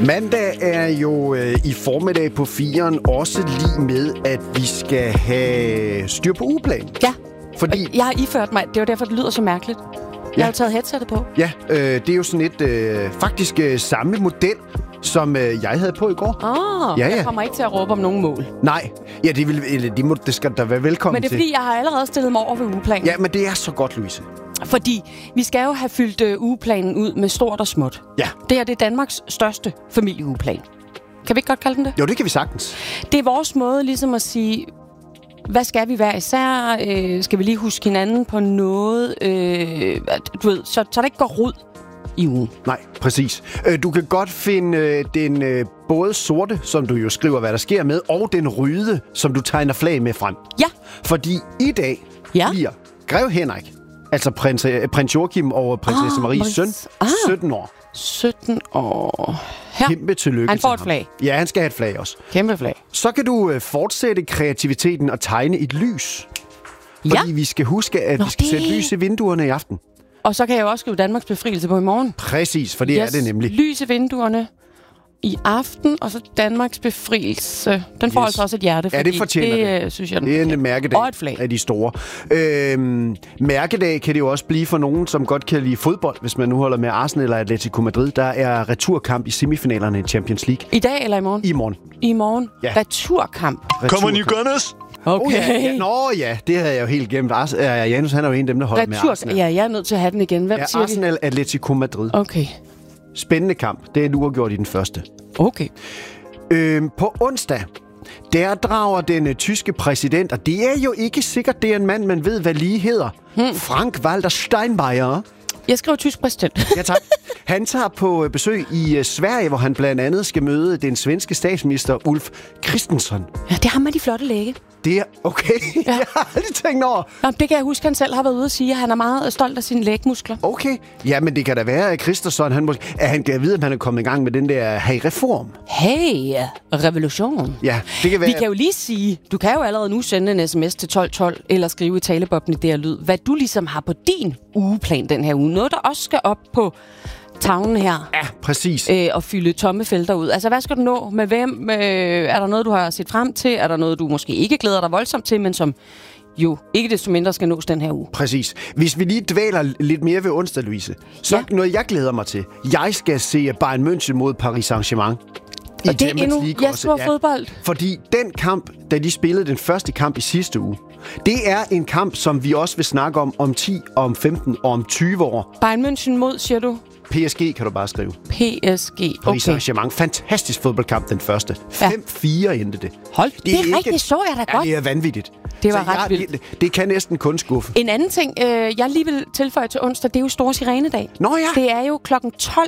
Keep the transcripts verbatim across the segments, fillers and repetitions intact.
Mandag er jo øh, i formiddag på firen også lige med, at vi skal have styr på ugeplanen. Ja, fordi jeg har iført mig. Det var derfor, det lyder så mærkeligt. Jeg ja. har jo taget headsetet på. Ja, øh, det er jo sådan et øh, faktisk øh, samme model, som øh, jeg havde på i går. Ah, ja, ja. Jeg kommer ikke til at råbe om nogen mål. Nej, ja, det, vil, eller, det, må, det skal der være velkommen til. Men det er fordi, til. jeg har allerede stillet mig over ved ugeplanen. Ja, men det er så godt, Louise. Fordi vi skal jo have fyldt øh, ugeplanen ud med stort og småt. Ja. Det her det er Danmarks største familieugeplan. Kan vi ikke godt kalde den det? Jo, det kan vi sagtens. Det er vores måde ligesom at sige, hvad skal vi hver især? Øh, skal vi lige huske hinanden på noget? Øh, du ved, så, så der ikke går rod i ugen. Nej, præcis. Du kan godt finde den både sorte, som du jo skriver, hvad der sker med, og den røde, som du tegner flag med frem. Ja. Fordi i dag ja. bliver Grev Henrik, altså prins, prins Joachim og prinsesse ah, Maries søn, ah. sytten år. sytten år. Her. Kæmpe tillykke. Han får et flag. Ja, han skal have et flag også. Kæmpe flag. Så kan du fortsætte kreativiteten og tegne et lys. Fordi ja. vi skal huske, at Nå, vi skal det... sætte lys i vinduerne i aften. Og så kan jeg jo også skrive Danmarks befrielse på i morgen. Præcis, for det yes. er det nemlig. Lys i vinduerne i aften, og så Danmarks befrielse. Den får yes. altså også et hjerte, fordi ja, det fortjener det, det. Synes jeg, det er en mærkedag og et flag. Af de store. Øhm, mærkedag kan det jo også blive for nogen, som godt kan lide fodbold, hvis man nu holder med Arsenal eller Atletico Madrid. Der er returkamp i semifinalerne i Champions League. I dag eller i morgen? I morgen. I morgen? Ja. Returkamp. Returkamp. Come on, you gunners! Okay. Oh, ja, ja. Nå ja, det havde jeg jo helt glemt. Ars- ja, Janus, han er jo en af dem, der holder Retur- med Arsenal. Ja, jeg er nødt til at have den igen. Hvem ja, siger Arsenal, de? Atletico Madrid. Okay. Spændende kamp. Det er nu gjort i den første. Okay. Øhm, på onsdag, der drager den uh, tyske præsident, og det er jo ikke sikkert, det er en mand, man ved, hvad lige hedder. Hmm. Frank-Walter Steinmeier. Jeg skriver tysk præsident. Ja, tak. Han tager på besøg i uh, Sverige, hvor han blandt andet skal møde den svenske statsminister Ulf Kristersson. Ja, det har man de flotte læge. Det er okay. Ja. Jeg har aldrig tænkt over. Nå, det kan jeg huske, han selv har været ude at sige, at han er meget stolt af sine lægmuskler. Okay. Ja, men det kan da være, at Kristersson, han må, at han kan vide, at han er kommet i gang med den der hey-reform. Hey, revolution. Ja, det kan være. Vi kan jo lige sige, du kan jo allerede nu sende en sms til tolv tolv, eller skrive i talebobben i det her lyd, hvad du ligesom har på din ugeplan den her uge. Noget, der også skal op på tavlen her. Ja, præcis. Øh, og fylde tomme felter ud. Altså, hvad skal du nå? Med hvem? Øh, er der noget, du har set frem til? Er der noget, du måske ikke glæder dig voldsomt til, men som jo ikke desto mindre skal nås den her uge? Præcis. Hvis vi lige dvæler lidt mere ved onsdag, Louise, så ja. noget, jeg glæder mig til. Jeg skal se Bayern München mod Paris Saint-Germain. Og det er endnu jeg så ja, fodbold. Fordi den kamp, da de spillede den første kamp i sidste uge, det er en kamp, som vi også vil snakke om om ti, om femten og om tyve år. Bayern München mod, siger du? P S G kan du bare skrive. P S G, okay. Paris Saint-Germain. Fantastisk fodboldkamp, den første. Ja. fem fire endte det. Hold, det, det er ikke... rigtigt, så jeg da godt. Ja, det er vanvittigt. Det var så ret jeg, vildt. Det, det kan næsten kun skuffe. En anden ting, øh, jeg lige vil tilføje til onsdag, det er jo Store Sirenedag. Nå ja. Det er jo klokken tolv,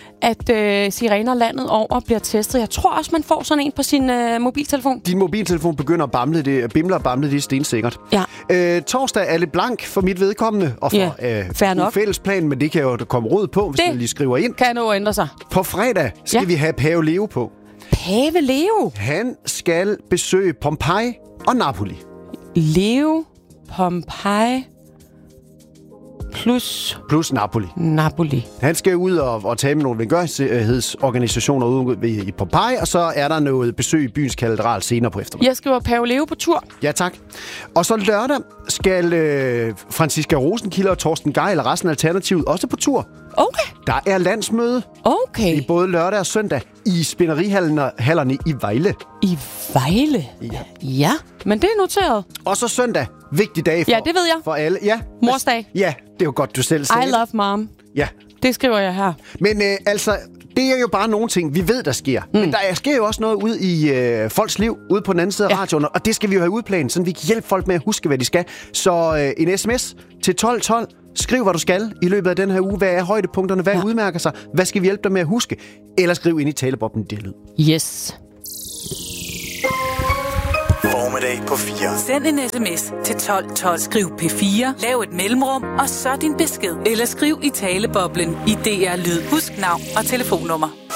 at øh, sirener landet over bliver testet. Jeg tror også, man får sådan en på sin øh, mobiltelefon. Din mobiltelefon begynder at bamle det, bimler og bamle, det er stensikkert. Ja. Øh, torsdag er lidt blank for mit vedkommende, og for ja, øh, en fælles plan, men det kan jo komme råd på, hvis det man lige skriver ind. Kan nå ændre sig. På fredag skal ja. vi have Pave Leo på. Pave Leo? Han skal besøge Pompeji og Napoli. Leo, Pompeji... Plus... Plus Napoli. Napoli. Han skal ud og, og tale med nogle velgørenhedsorganisationer ude i Pompeji, og så er der noget besøg i byens katedral senere på eftermiddag. Jeg skriver Pave Leo på tur. Ja, tak. Og så lørdag skal øh, Franziska Rosenkilde og Torsten Gejl og resten af Alternativet også på tur. Okay. Der er landsmøde. Okay. I både lørdag og søndag i spænderihallerne i Vejle. I Vejle? Ja. Ja, men det er noteret. Og så søndag. Vigtig dag for, ja, det ved jeg. For alle. Ja. Morsdag. Ja, det er jo godt, du selv siger. I love mom. Ja. Det skriver jeg her. Men øh, altså, det er jo bare nogle ting, vi ved, der sker. Mm. Men der sker jo også noget ud i øh, folks liv, ude på den anden side af ja. radioen, og det skal vi jo have udplanet, så vi kan hjælpe folk med at huske, hvad de skal. Så øh, en sms til tolv tolv. Skriv, hvad du skal i løbet af den her uge. Hvad er højdepunkterne? Hvad ja. udmærker sig? Hvad skal vi hjælpe dig med at huske? Eller skriv ind i talebobben, det lyd. Yes. Formiddag på fire. Send en sms til tolv tolv. Skriv P fire. Lav et mellemrum, og så din besked. Eller skriv i taleboblen i D R Lyd. Husk navn og telefonnummer.